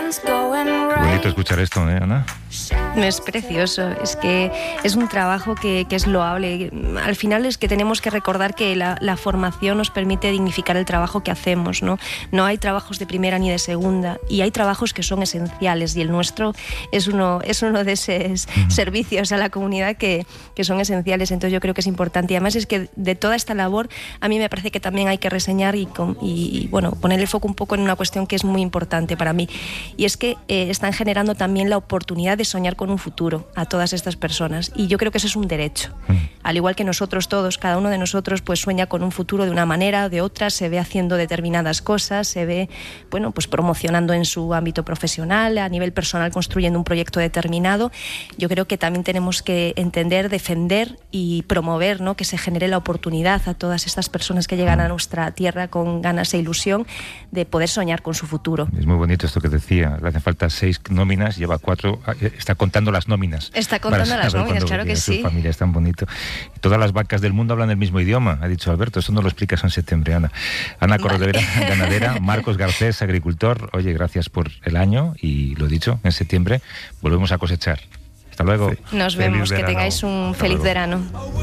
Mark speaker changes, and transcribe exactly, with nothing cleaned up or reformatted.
Speaker 1: Bonito escuchar esto, ¿eh, Ana?
Speaker 2: Es precioso, es que es un trabajo que, que es loable. Al final es que tenemos que recordar que la, la formación nos permite dignificar el trabajo que hacemos, ¿no? No hay trabajos de primera ni de segunda y hay trabajos que son esenciales y el nuestro es uno, es uno de esos uh-huh. servicios a la comunidad que, que son esenciales. Entonces yo creo que es importante y además es que de toda esta labor a mí me parece que también hay que reseñar y, y, y bueno, poner el foco un poco en una cuestión que es muy importante para mí y es que eh, están generando también la oportunidad de soñar con un futuro a todas estas personas y yo creo que eso es un derecho. Mm. Al igual que nosotros todos, cada uno de nosotros pues sueña con un futuro de una manera o de otra, se ve haciendo determinadas cosas, se ve bueno, pues promocionando en su ámbito profesional, a nivel personal construyendo un proyecto determinado. Yo creo que también tenemos que entender, defender y promover, ¿no? Que se genere la oportunidad a todas estas personas que llegan a nuestra tierra con ganas e ilusión de poder soñar con su futuro.
Speaker 1: Es muy bonito esto que decía, le hacen falta seis nóminas, lleva cuatro, está contando las nóminas.
Speaker 2: Está contando las nóminas, claro que sí.
Speaker 1: Su familia es tan bonito. Y todas las vacas del mundo hablan el mismo idioma, ha dicho Alberto, eso no lo explicas en septiembre, Ana. Ana Corredera, vale. Ganadera, Marcos Garcés, agricultor. Oye, gracias por el año y lo dicho, en septiembre volvemos a cosechar. Hasta luego.
Speaker 2: Nos vemos, que tengáis un feliz verano.